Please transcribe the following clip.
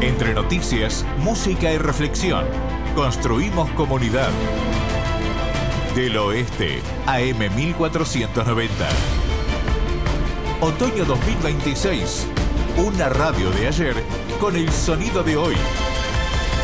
Entre noticias, música y reflexión, construimos comunidad. Del Oeste, AM 1490. Otoño 2026. Una radio de ayer con el sonido de hoy.